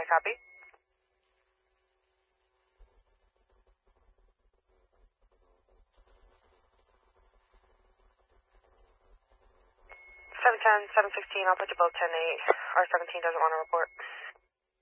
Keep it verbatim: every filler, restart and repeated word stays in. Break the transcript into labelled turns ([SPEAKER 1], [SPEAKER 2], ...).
[SPEAKER 1] I copy. seven ten, seven sixteen, I'll put you both ten eight. R seventeen doesn't want to report.